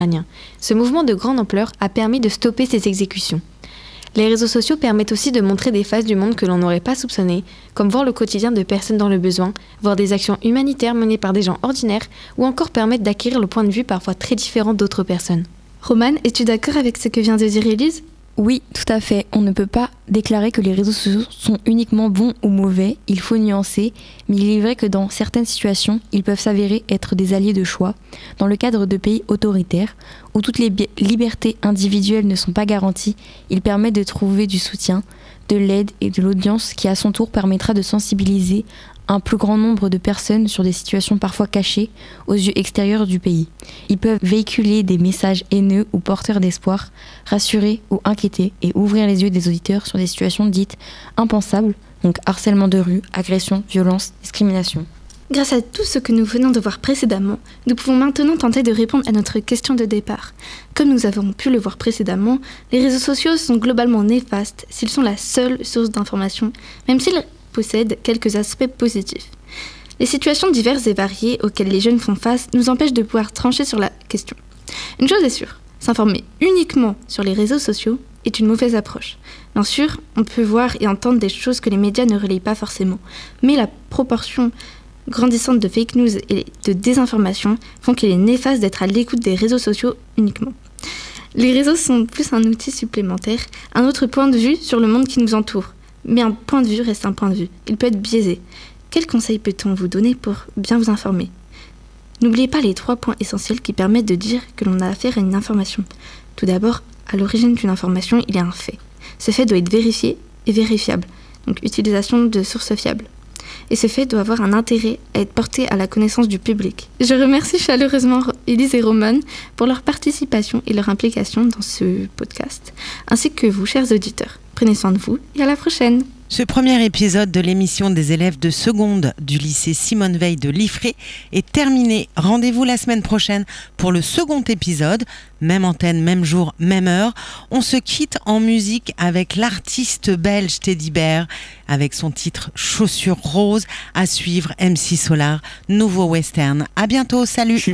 Ce mouvement de grande ampleur a permis de stopper ces exécutions. Les réseaux sociaux permettent aussi de montrer des faces du monde que l'on n'aurait pas soupçonnées, comme voir le quotidien de personnes dans le besoin, voir des actions humanitaires menées par des gens ordinaires, ou encore permettre d'acquérir le point de vue parfois très différent d'autres personnes. Romane, es-tu d'accord avec ce que vient de dire Élise ? Oui, tout à fait. On ne peut pas déclarer que les réseaux sociaux sont uniquement bons ou mauvais, il faut nuancer, mais il est vrai que dans certaines situations, ils peuvent s'avérer être des alliés de choix, dans le cadre de pays autoritaires, où toutes les libertés individuelles ne sont pas garanties, ils permettent de trouver du soutien, de l'aide et de l'audience qui à son tour permettra de sensibiliser un plus grand nombre de personnes sur des situations parfois cachées aux yeux extérieurs du pays. Ils peuvent véhiculer des messages haineux ou porteurs d'espoir, rassurer ou inquiéter et ouvrir les yeux des auditeurs sur des situations dites impensables, donc harcèlement de rue, agression, violence, discrimination. Grâce à tout ce que nous venons de voir précédemment, nous pouvons maintenant tenter de répondre à notre question de départ. Comme nous avons pu le voir précédemment, les réseaux sociaux sont globalement néfastes s'ils sont la seule source d'information, même s'ils possèdent quelques aspects positifs. Les situations diverses et variées auxquelles les jeunes font face nous empêchent de pouvoir trancher sur la question. Une chose est sûre, s'informer uniquement sur les réseaux sociaux est une mauvaise approche. Bien sûr, on peut voir et entendre des choses que les médias ne relayent pas forcément, mais la proportion grandissante de fake news et de désinformation font qu'il est néfaste d'être à l'écoute des réseaux sociaux uniquement. Les réseaux sont plus un outil supplémentaire, un autre point de vue sur le monde qui nous entoure. Mais un point de vue reste un point de vue. Il peut être biaisé. Quels conseils peut-on vous donner pour bien vous informer ? N'oubliez pas les 3 points essentiels qui permettent de dire que l'on a affaire à une information. Tout d'abord, à l'origine d'une information, il y a un fait. Ce fait doit être vérifié et vérifiable, donc utilisation de sources fiables. Et ce fait doit avoir un intérêt à être porté à la connaissance du public. Je remercie chaleureusement Élise et Romane pour leur participation et leur implication dans ce podcast, ainsi que vous, chers auditeurs. Prenez soin de vous et à la prochaine. Ce premier épisode de l'émission des élèves de seconde du lycée Simone Veil de Liffré est terminé. Rendez-vous la semaine prochaine pour le second épisode. Même antenne, même jour, même heure. On se quitte en musique avec l'artiste belge Teddy Bear avec son titre Chaussures roses. À suivre MC Solar, nouveau western. À bientôt, salut.